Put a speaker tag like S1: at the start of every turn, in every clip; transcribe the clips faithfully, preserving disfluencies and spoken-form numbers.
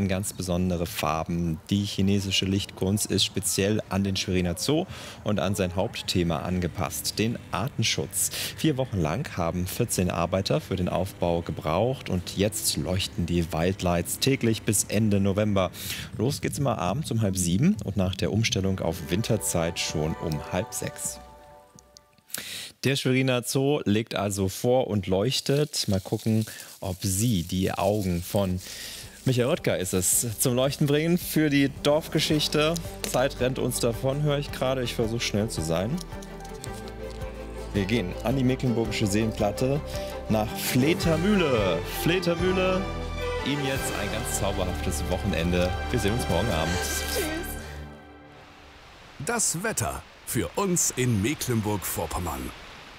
S1: ganz besondere Farben. Die chinesische Lichtkunst ist speziell an den Schweriner Zoo und an sein Hauptthema angepasst, den Artenschutz. Vier Wochen lang haben vierzehn Arbeiter für den Aufbau gebraucht und jetzt leuchten die Wildlights täglich bis Ende November. Los geht's immer abends um halb sieben und nach der Umstellung auf Winterzeit schon um halb sechs. Der Schweriner Zoo legt also vor und leuchtet. Mal gucken, ob Sie die Augen von Michael Röttger ist es zum Leuchten bringen für die Dorfgeschichte. Zeit rennt uns davon, höre ich gerade. Ich versuche schnell zu sein. Wir gehen an die Mecklenburgische Seenplatte nach Fledermühle. Fledermühle, Ihnen jetzt ein ganz zauberhaftes Wochenende. Wir sehen uns morgen Abend.
S2: Tschüss.
S3: Das Wetter für uns in Mecklenburg-Vorpommern.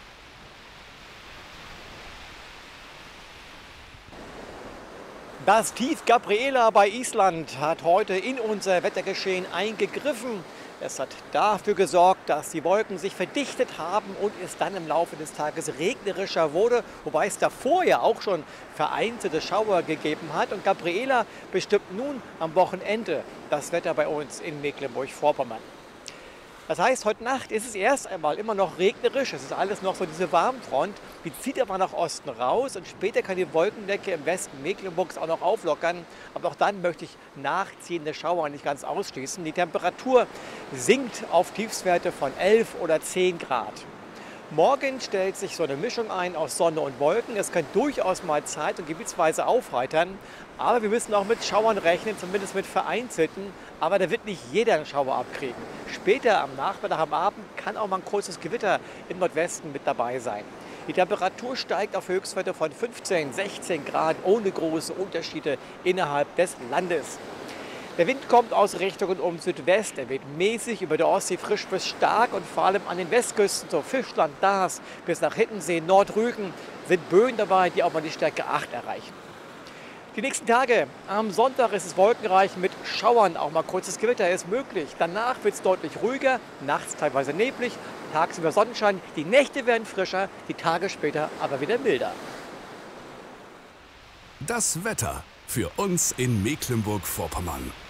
S2: Das Tief Gabriela bei Island hat heute in unser Wettergeschehen eingegriffen. Es hat dafür gesorgt, dass die Wolken sich verdichtet haben und es dann im Laufe des Tages regnerischer wurde, wobei es davor ja auch schon vereinzelte Schauer gegeben hat. Und Gabriela bestimmt nun am Wochenende das Wetter bei uns in Mecklenburg-Vorpommern. Das heißt, heute Nacht ist es erst einmal immer noch regnerisch. Es ist alles noch so diese Warmfront. Die zieht aber nach Osten raus und später kann die Wolkendecke im Westen Mecklenburgs auch noch auflockern. Aber auch dann möchte ich nachziehende Schauer nicht ganz ausschließen. Die Temperatur sinkt auf Tiefstwerte von elf oder zehn Grad. Morgen stellt sich so eine Mischung ein aus Sonne und Wolken. Es kann durchaus mal zeit- und gebietsweise aufheitern. Aber wir müssen auch mit Schauern rechnen, zumindest mit vereinzelten. Aber da wird nicht jeder einen Schauer abkriegen. Später am Nachmittag, am Abend kann auch mal ein kurzes Gewitter im Nordwesten mit dabei sein. Die Temperatur steigt auf Höchstwerte von fünfzehn, sechzehn Grad ohne große Unterschiede innerhalb des Landes. Der Wind kommt aus Richtung und um Südwest. Er weht mäßig über der Ostsee frisch bis stark und vor allem an den Westküsten, so Fischland, Dars bis nach Hiddensee, Nordrügen, sind Böen dabei, die auch mal die Stärke acht erreichen. Die nächsten Tage, am Sonntag ist es wolkenreich mit Schauern, auch mal kurzes Gewitter ist möglich. Danach wird es deutlich ruhiger, nachts teilweise neblig, tagsüber Sonnenschein. Die Nächte werden frischer, die Tage später aber wieder milder.
S3: Das Wetter für uns in Mecklenburg-Vorpommern.